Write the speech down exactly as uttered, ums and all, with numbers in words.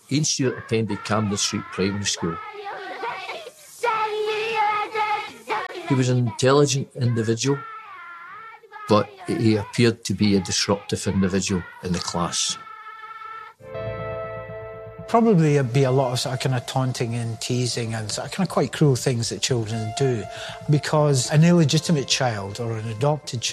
Ian Stewart attended Camden Street Primary School. He was an intelligent individual, but he appeared to be a disruptive individual in the class. Probably it'd be a lot of sort of kind of taunting and teasing and sort of kind of quite cruel things that children do, because an illegitimate child or an adopted child